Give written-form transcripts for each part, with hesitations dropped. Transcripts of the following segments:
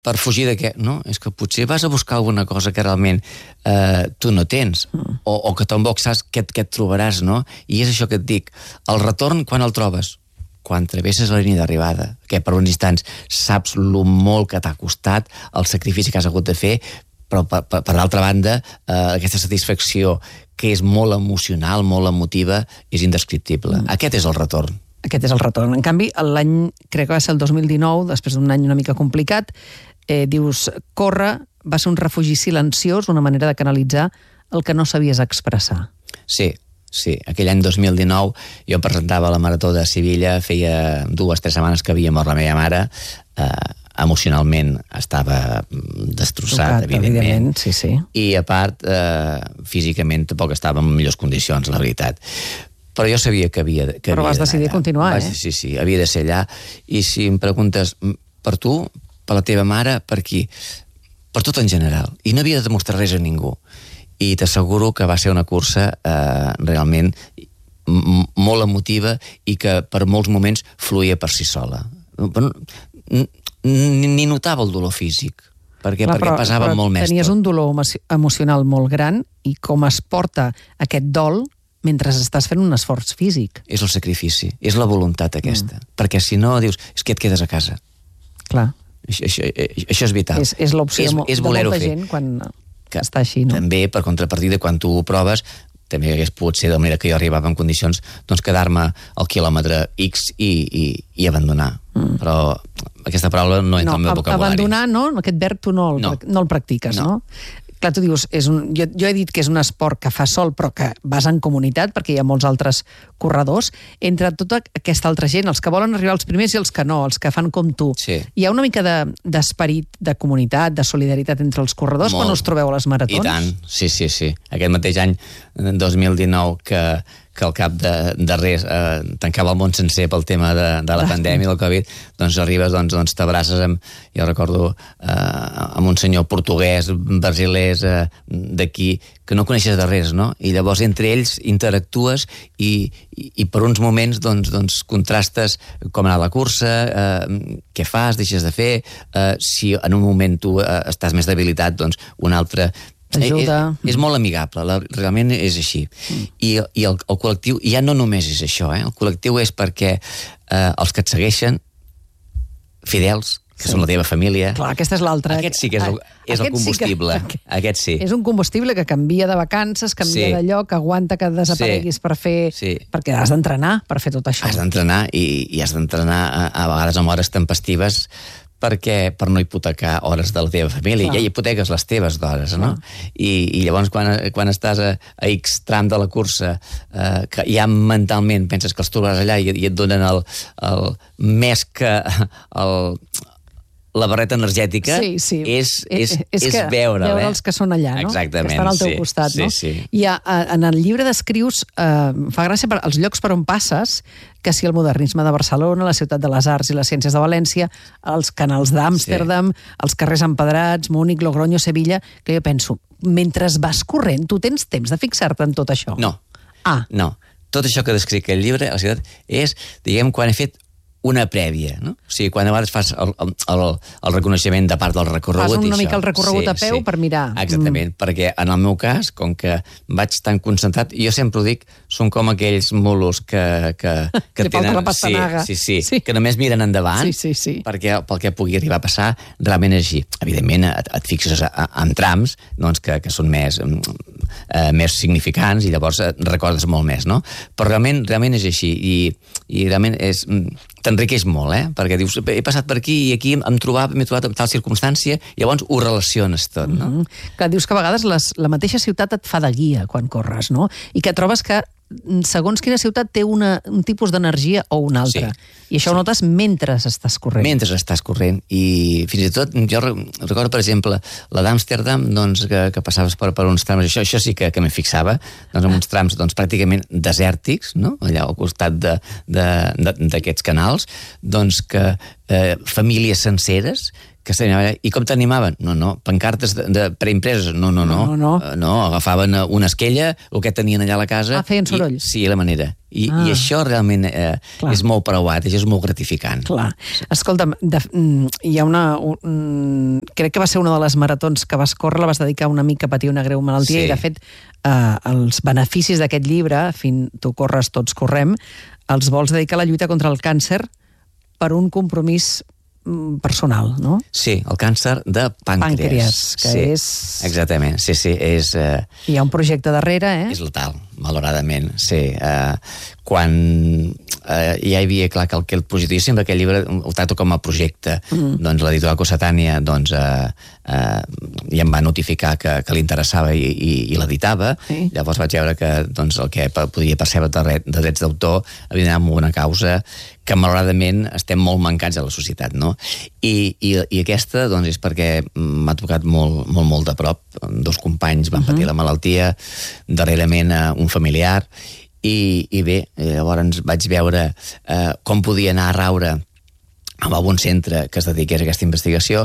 per fugir de què? No, és que potser vas a buscar alguna cosa que realment tu no tens, o que tampoc saps què et trobaràs, no? I és això que et dic, el retorn quan el trobes? Quan travesses la línia d'arribada, que per uns instants saps lo molt que t'ha costat, el sacrifici que has hagut de fer, però per l'altra banda, aquesta satisfacció que és molt emocional, molt emotiva, és indescriptible. Aquest és el retorn. Aquest és el retorn. En canvi, l'any, crec que va ser el 2019, després d'un any una mica complicat, dius, córrer va ser un refugi silenciós, una manera de canalitzar el que no sabies expressar. Sí. Aquell any 2019 jo presentava la Marató de Sevilla, feia 2 o 3 setmanes que havia mort la meva mare, emocionalment estava destrossat, evidentment. Sí. I a part, físicament tampoc estava en millors condicions, la veritat. Però jo sabia que havia d'anar allà. Però vas decidir continuar, Sí, havia de ser allà. I si em preguntes, per tu, per la teva mare, per qui? Per tot en general. I no havia de demostrar res a ningú. I t'asseguro que va ser una cursa realment molt emotiva i que per molts moments fluïa per si sola. Ni notava el dolor físic, perquè pesava molt més. Tenies un dolor emocional molt gran i com es porta aquest dol mentre estàs fent un esforç físic. És el sacrifici, és la voluntat aquesta. Perquè si no, dius, és que et quedes a casa. Clar. Això és vital. És l'opció de molta gent quan està així, no? També, per contrapartida, quan tu ho proves, també hagués pogut ser de la manera que jo arribava en condicions, doncs quedar-me al quilòmetre X i abandonar. Però aquesta paraula no entra al meu vocabulari. Abandonar, no? Aquest verb tu no el practiques, no? Clar, tu dius, jo he dit que és un esport que fa sol, però que vas en comunitat, perquè hi ha molts altres corredors. Entre tota aquesta altra gent, els que volen arribar als primers i els que no, els que fan com tu. Sí. Hi ha una mica d'esperit de comunitat, de solidaritat entre els corredors quan us trobeu a les maratons? I tant, sí. Aquest mateix any, 2019, que al cap de res tancava el món sencer pel tema de la pandèmia, del Covid, doncs arribes, doncs t'abraces jo recordo amb un senyor portuguès, brasilers d'aquí, que no coneixes de res, no? I llavors entre ells interactues i per uns moments doncs contrastes com anar a la cursa, què fas, deixes de fer, si en un moment tu estàs més debilitat, doncs un altre és molt amigable, realment és així. I el col·lectiu ja no només és això, el col·lectiu és perquè els que et segueixen, fidels, que són la teva família... Clar, aquesta és l'altra. Aquest sí que és el combustible. Aquest sí. És un combustible que canvia de vacances, canvia de lloc, aguanta que desapareguis per fer... Perquè has d'entrenar per fer tot això. Has d'entrenar i has d'entrenar a vegades amb hores tempestives per no hipotecar hores de la teva família. Ja hipoteques les teves d'hores, no? I llavors quan estàs a X tram de la cursa, que ja mentalment penses que els trobaràs allà i et donen més que la barreta energètica, és veure els que són allà, no? Exactament, que estan al teu costat, no? I en el llibre descrius, fa gràcia els llocs per on passes, que si el modernisme de Barcelona, la ciutat de les arts i les ciències de València, els canals d'Amsterdam, els carrers empedrats, Múnich, Logroño, Sevilla, que jo penso, mentre vas corrent, tu tens temps de fixar-te en tot això? No. Tot això que descric al llibre, a la ciutat, és, diguem, quan he fet una prèvia, no? O sigui, quan a vegades fas el reconeixement de part del recorregut... Fas una mica el recorregut a peu per mirar. Exactament, perquè en el meu cas, com que vaig tan concentrat, jo sempre ho dic, són com aquells mulos que tenen... que només miren endavant, perquè pel que pugui arribar a passar, realment és així. Evidentment, et fixes en trams que són més significants i llavors recordes molt més, no? Però realment és així i realment t'enriqueix molt, perquè dius, he passat per aquí i aquí m'he trobat en tal circumstància, i llavors ho relaciones tot, no? Clar, dius que a vegades la mateixa ciutat et fa de guia quan corres, no? I que trobes que segons quina ciutat té un tipus d'energia o un altre. I això ho notes mentre estàs corrent. Mentre estàs corrent. I fins i tot, jo recordo, per exemple, la d'Amsterdam, que passaves per uns trams, això sí que m'hi fixava, en uns trams pràcticament desèrtics, allà al costat d'aquests canals, que famílies senceres que s'animaven. I com t'animaven? No, pancartes preimpreses? No, agafaven una esquella, el que tenien allà a la casa... feien soroll. Sí, la manera. I això realment és molt preuat, això és molt gratificant. Clar. Escolta'm, hi ha crec que va ser una de les maratons que vas córrer, la vas dedicar a un amic que patia una greu malaltia, i de fet els beneficis d'aquest llibre, Tu corres, tots correm, els vols dedicar a la lluita contra el càncer per un compromís personal, no? Sí, el càncer de pàncreas. Que és... Exactament, sí, és... Hi ha un projecte darrere, És letal, malauradament, sí. Quan ja hi havia clar que el projecte, jo sempre aquest llibre ho tracto com a projecte, doncs l'editorial Cossetània ja em va notificar que li interessava i l'editava, llavors vaig veure que el que podia percebre de drets d'autor havia d'anar amb una causa que malauradament estem molt mancats a la societat, no? I aquesta és perquè m'ha tocat molt de prop. 2 companys van patir la malaltia, darrerament un familiar, i bé, llavors vaig veure com podia anar a raure amb algun centre que es dediqués a aquesta investigació,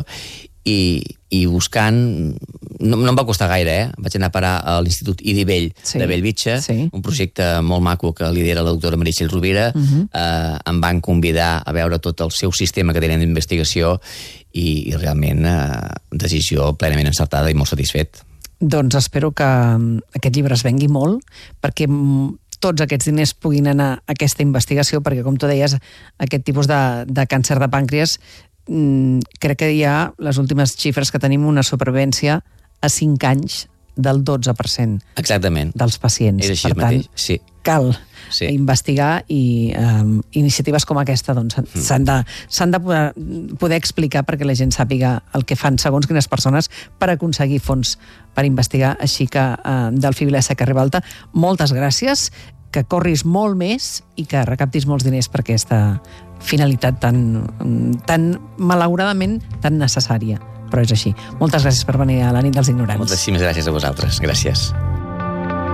i buscant, no em va costar gaire, vaig anar a parar a l'Institut Idivell de Bellvitge, un projecte molt maco que lidera la doctora Meritxell Rovira. Em van convidar a veure tot el seu sistema que tenen d'investigació, i realment decisió plenament encertada i molt satisfet. Doncs espero que aquest llibre es vengui molt, perquè tots aquests diners puguin anar a aquesta investigació, perquè, com tu deies, aquest tipus de càncer de pàncreas, crec que hi ha, les últimes xifres que tenim, una supervivència a 5 anys del 12% dels pacients. És així mateix, sí. Cal investigar, i iniciatives com aquesta s'han de poder explicar perquè la gent sàpiga el que fan segons quines persones per aconseguir fons per investigar. Així que, Delfí Vila-seca Ribalta, moltes gràcies, que corris molt més i que recaptis molts diners per aquesta finalitat tan malauradament tan necessària, però és així. Moltes gràcies per venir a la nit dels ignorants. Moltíssimes gràcies a vosaltres. Gràcies.